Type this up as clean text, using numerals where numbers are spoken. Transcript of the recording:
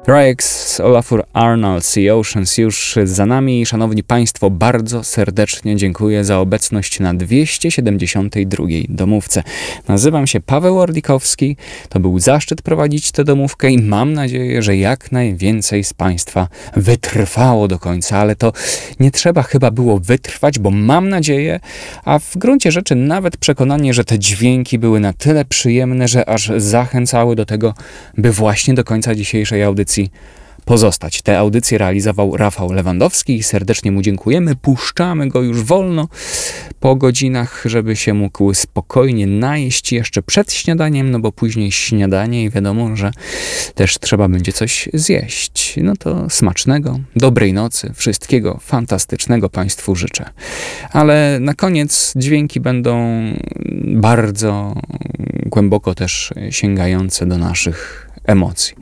Tracks, Olafur Arnalds i Oceans już za nami. Szanowni Państwo, bardzo serdecznie dziękuję za obecność na 272. domówce. Nazywam się Paweł Ordikowski. To był zaszczyt prowadzić tę domówkę i mam nadzieję, że jak najwięcej z Państwa wytrwało do końca, ale to nie trzeba chyba było wytrwać, bo mam nadzieję, a w gruncie rzeczy nawet przekonanie, że te dźwięki były na tyle przyjemne, że aż zachęcały do tego, by właśnie do końca dzisiejszej audycji pozostać. Tę audycję realizował Rafał Lewandowski i serdecznie mu dziękujemy. Puszczamy go już wolno po godzinach, żeby się mógł spokojnie najeść jeszcze przed śniadaniem, no bo później śniadanie i wiadomo, że też trzeba będzie coś zjeść. No to smacznego, dobrej nocy, wszystkiego fantastycznego Państwu życzę. Ale na koniec dźwięki będą bardzo głęboko też sięgające do naszych emocji.